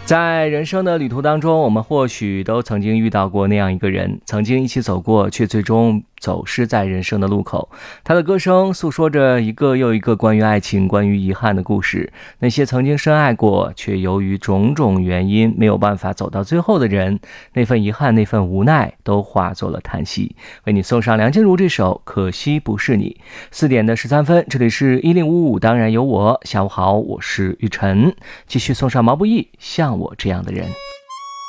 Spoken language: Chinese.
在人生的旅途当中，我们或许都曾经遇到过那样一个人，曾经一起走过，却最终走失在人生的路口。他的歌声诉说着一个又一个关于爱情、关于遗憾的故事。那些曾经深爱过，却由于种种原因没有办法走到最后的人，那份遗憾、那份无奈，都化作了叹息。为你送上梁静茹这首《可惜不是你》。4点的13分，这里是1055，当然有我。下午好，我是雨晨，继续送上毛不易，像我这样的人。